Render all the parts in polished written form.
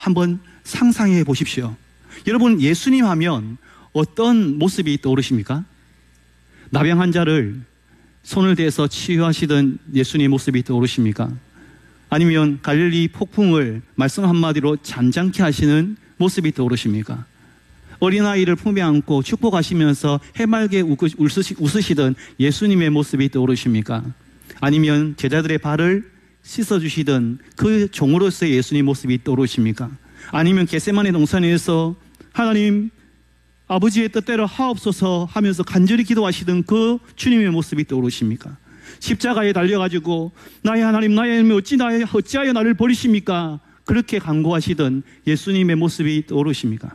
한번 상상해 보십시오. 여러분, 예수님 하면 어떤 모습이 떠오르십니까? 나병 환자를 손을 대서 치유하시던 예수님의 모습이 떠오르십니까? 아니면 갈릴리 폭풍을 말씀 한마디로 잔잔케 하시는 모습이 떠오르십니까? 어린아이를 품에 안고 축복하시면서 해맑게 웃으시던 예수님의 모습이 떠오르십니까? 아니면 제자들의 발을 씻어주시던 그 종으로서의 예수님의 모습이 떠오르십니까? 아니면 겟세마네 동산에서 하나님 아버지의 뜻대로 하옵소서 하면서 간절히 기도하시던 그 주님의 모습이 떠오르십니까? 십자가에 달려가지고 나의 하나님 나의 하나님 어찌하여 나를 버리십니까? 그렇게 간구하시던 예수님의 모습이 떠오르십니까?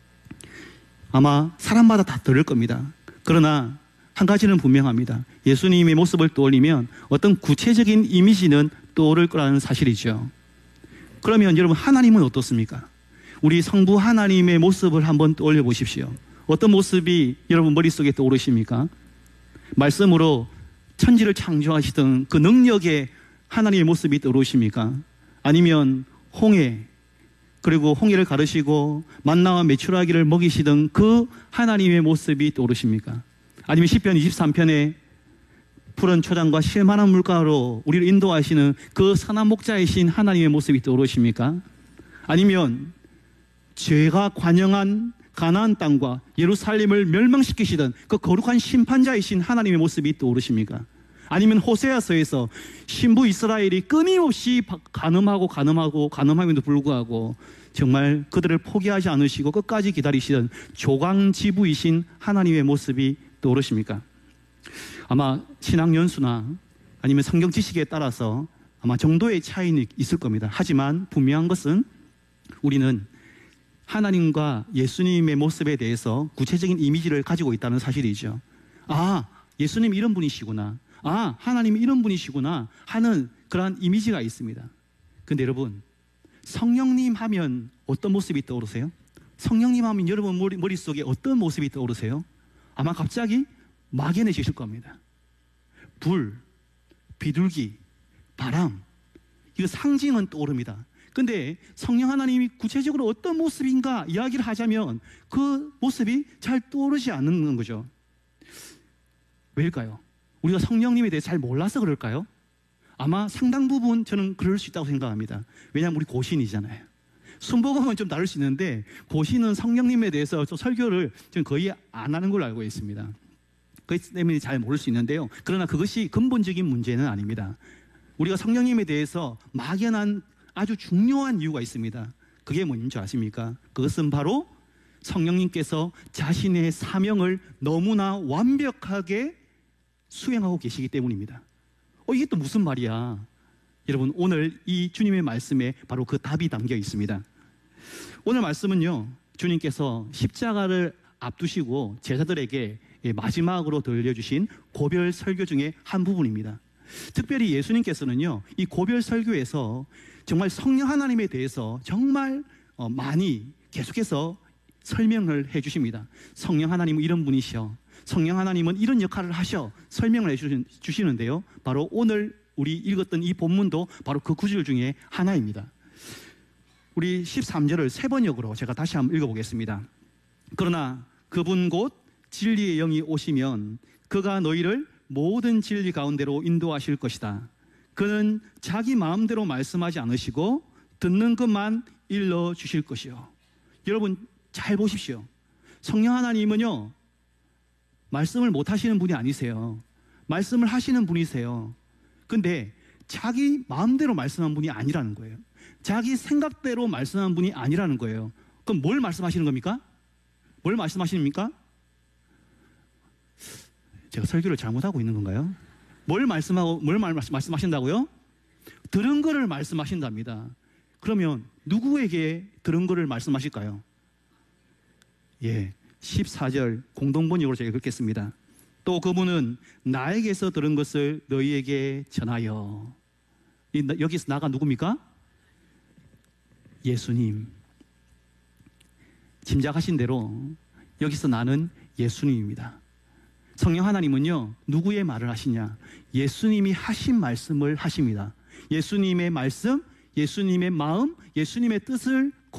아마 사람마다 다 다를 겁니다. 그러나 한 가지는 분명합니다. 예수님의 모습을 떠올리면 어떤 구체적인 이미지는 떠오를 거라는 사실이죠. 그러면 여러분, 하나님은 어떻습니까? 우리 성부 하나님의 모습을 한번 떠올려 보십시오. 어떤 모습이 여러분 머릿속에 떠오르십니까? 말씀으로 천지를 창조하시던 그 능력의 하나님의 모습이 떠오르십니까? 아니면 홍해, 그리고 홍해를 가르시고 만나와 메추라기를 먹이시던 그 하나님의 모습이 떠오르십니까? 아니면 시편 23편에 푸른 초장과 실만한 물가로 우리를 인도하시는 그 선한 목자이신 하나님의 모습이 떠오르십니까? 아니면 죄가 관영한 가나안 땅과 예루살렘을 멸망시키시던 그 거룩한 심판자이신 하나님의 모습이 떠오르십니까? 아니면 호세아서에서 신부 이스라엘이 끊임없이 간음함에도 불구하고 정말 그들을 포기하지 않으시고 끝까지 기다리시던 조강지부이신 하나님의 모습이 떠오르십니까? 아마 신앙 연수나 아니면 성경 지식에 따라서 아마 정도의 차이는 있을 겁니다. 하지만 분명한 것은 우리는 하나님과 예수님의 모습에 대해서 구체적인 이미지를 가지고 있다는 사실이죠. 아, 예수님 이런 분이시구나. 아, 하나님이 이런 분이시구나 하는 그러한 이미지가 있습니다. 근데 여러분, 성령님 하면 어떤 모습이 떠오르세요? 성령님 하면 여러분 머릿속에 어떤 모습이 떠오르세요? 아마 갑자기 막연해지실 겁니다. 불, 비둘기, 바람, 이거 상징은 떠오릅니다. 근데 성령 하나님이 구체적으로 어떤 모습인가 이야기를 하자면 그 모습이 잘 떠오르지 않는 거죠. 왜일까요? 우리가 성령님에 대해 잘 몰라서 그럴까요? 아마 상당 부분 저는 그럴 수 있다고 생각합니다. 왜냐하면 우리 고신이잖아요. 순복음은 좀 다를 수 있는데 고신은 성령님에 대해서 설교를 저는 거의 안 하는 걸로 알고 있습니다. 그렇기 때문에 잘 모를 수 있는데요. 그러나 그것이 근본적인 문제는 아닙니다. 우리가 성령님에 대해서 막연한 아주 중요한 이유가 있습니다. 그게 뭔지 아십니까? 그것은 바로 성령님께서 자신의 사명을 너무나 완벽하게 수행하고 계시기 때문입니다. 이게 또 무슨 말이야? 여러분, 오늘 이 주님의 말씀에 바로 그 답이 담겨 있습니다. 오늘 말씀은요, 주님께서 십자가를 앞두시고 제자들에게 마지막으로 들려주신 고별 설교 중에 한 부분입니다. 특별히 예수님께서는요, 이 고별 설교에서 정말 성령 하나님에 대해서 정말 많이 계속해서 설명을 해 주십니다. 성령 하나님은 이런 분이시여, 성령 하나님은 이런 역할을 하셔 설명을 해 주시는데요, 바로 오늘 우리 읽었던 이 본문도 바로 그 구절 중에 하나입니다. 우리 13절을 세 번역으로 제가 다시 한번 읽어보겠습니다. 그러나 그분 곧 진리의 영이 오시면 그가 너희를 모든 진리 가운데로 인도하실 것이다. 그는 자기 마음대로 말씀하지 않으시고 듣는 것만 일러주실 것이요. 여러분 잘 보십시오. 성령 하나님은요, 말씀을 못 하시는 분이 아니세요. 말씀을 하시는 분이세요. 근데 자기 마음대로 말씀한 분이 아니라는 거예요. 자기 생각대로 말씀한 분이 아니라는 거예요. 그럼 뭘 말씀하시는 겁니까? 뭘 말씀하십니까? 제가 설교를 잘못하고 있는 건가요? 뭘 말씀하신다고요? 들은 거를 말씀하신답니다. 그러면 누구에게 들은 거를 말씀하실까요? 14절 공동번역으로 제가 읽겠습니다. 또 그분은 나에게서 들은 것을 너희에게 전하여. 여기서 나가 누굽니까? 예수님. 짐작하신 대로 여기서 나는 예수님입니다. 성령 하나님은요, 누구의 말을 하시냐? 예수님이 하신 말씀을 하십니다. 예수님의 말씀, 예수님의 마음, 예수님의 뜻을